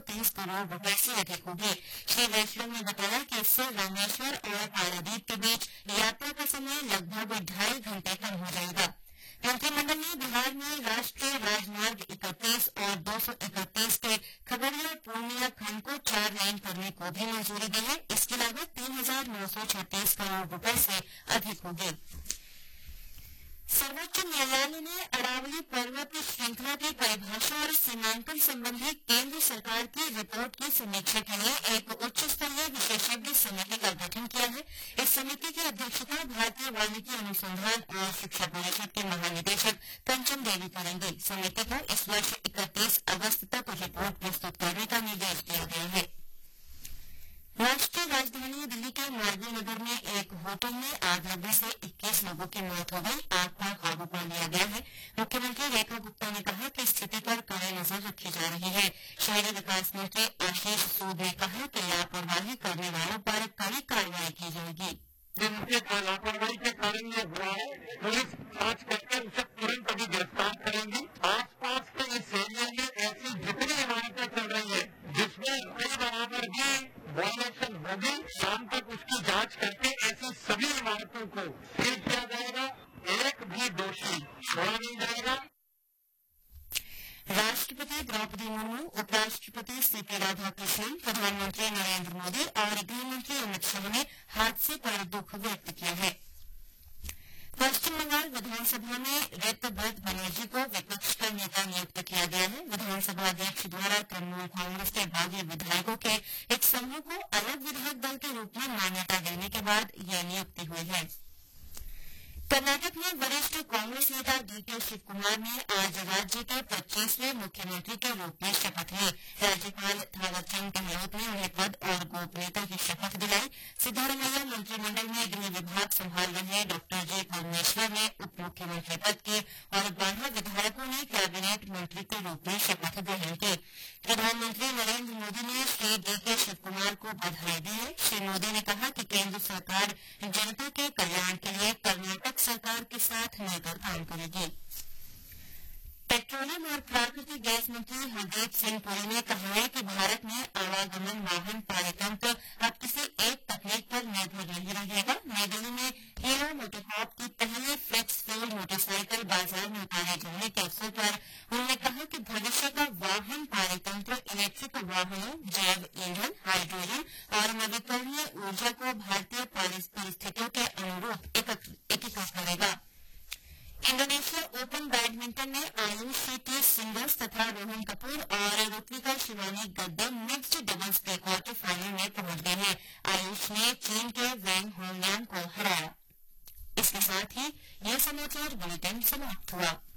130 करोड़ रुपए से अधिक होगी। श्री वैष्णव ने बताया कि इससे रामेश्वर और पारादीप के बीच यात्रा का समय लगभग 2.5 घंटे कम हो जाएगा। मंत्रिमंडल ने बिहार में राष्ट्रीय राजमार्ग 31 और 231 के खगड़िया पूर्णिया खंड को 4 लेन करने को भी मंजूरी दी है। इसकी लागत 3,936 करोड़ रुपए से अधिक होगी। सर्वोच्च न्यायालय ने अरावली पर्वत श्रृंखला की परिभाषा और सीमांकन संबंधी केंद्र सरकार की रिपोर्ट की समीक्षा के लिए एक उच्च स्तरीय विशेषज्ञ समिति का गठन किया है। इस समिति की अध्यक्षता भारतीय वानिकी अनुसंधान और शिक्षा परिषद के महानिदेशक कंचन देवी करेंगी। समिति को इस वर्ष 31 अगस्त तक रिपोर्ट प्रस्तुत करने का निर्देश दिया गया है। राष्ट्रीय राजधानी दिल्ली के मार्गो नगर में एक होटल में आग लगने से 21 लोगों की मौत हो गई। आग पर काबू पा लिया गया है। मुख्यमंत्री रेखा गुप्ता ने कहा कि स्थिति पर कड़ी नजर रखी जा रही है। शहरी विकास मंत्री आशीष सूद ने कहा कि लापरवाही करने वालों पर कड़ी कार्रवाई की जाएगी। जिनके लापरवाही के कारण ये हुआ है, पुलिस जांच करके उसे तुरंत अभी गिरफ्तार करेंगी। आसपास के इस एरिया में ऐसी जितनी इमारतें चल रही है जिसमें कोई बराबर भी वायलेशन होगी, शाम तक उसकी जांच करके ऐसी सभी इमारतों को सील किया जाएगा। एक भी दोषी छोड़ा नहीं जाएगा। राष्ट्रपति द्रौपदी मुर्मू, उपराष्ट्रपति सीपी राधाकृष्णन, प्रधानमंत्री नरेंद्र मोदी और गृहमंत्री अमित शाह ने हादसे पर दुख व्यक्त किया है। पश्चिम बंगाल विधानसभा में रिक्त ब्रत बनर्जी को विपक्ष का नेता नियुक्त किया गया है। विधानसभा अध्यक्ष द्वारा तृणमूल कांग्रेस के बागी विधायकों के एक समूह को अलग विधायक दल के रूप में मान्यता देने के बाद यह नियुक्ति हुई है। कर्नाटक में वरिष्ठ कांग्रेस नेता डीके शिव कुमार ने आज राज्य के 25वें मुख्यमंत्री के रूप में शपथ ली। राज्यपाल थावरचंद गहलोत ने उन्हें पद और गोपनीयता की शपथ दिलाई। सिद्धारमैया मंत्रिमंडल में गृह विभाग संभाल रहे डॉक्टर जी परमेश्वर ने उप मुख्यमंत्री पद की और 12 विधायकों ने कैबिनेट मंत्री के रूप में शपथ ग्रहण की। प्रधानमंत्री नरेंद्र मोदी ने श्री डीके शिव कुमार को बधाई दी है। श्री मोदी ने कहा कि केंद्र सरकार जनता के कल्याण के लिए कर्नाटक सरकार के साथ मिलकर काम करेगी। पेट्रोलियम और प्राकृतिक गैस मंत्री हरदीप सिंह पुरी ने कहा है कि भारत में आवागमन वाहन पारितंत्र अब किसी एक तकनीक पर निर्भर नहीं रहेगा। नई दिल्ली में हीरो मोटोकॉर्प की पहली फ्लेक्स फ्यूल मोटरसाइकिल बाजार में उतारे जाने के अवसर पर उन्होंने कहा कि भविष्य का वाहन पारितंत्र इलेक्ट्रिक वाहनों, जैव ईंधन, हाइड्रोजन और नवीकरणीय ऊर्जा को भारतीय परिस्थितियों के अनुरूप एकीकृत करेगा। इंडोनेशिया ओपन बैडमिंटन में आयुष शेट्टी सिंगल्स तथा रोहन कपूर और ऋत्विका शिवानी गद्दे मिक्स्ड डबल्स के क्वार्टर फाइनल में पहुंच गए हैं। आयुष ने चीन के वैंग होंगयांग को हराया। इसके साथ ही यह समाचार बुलेटिन समाप्त हुआ।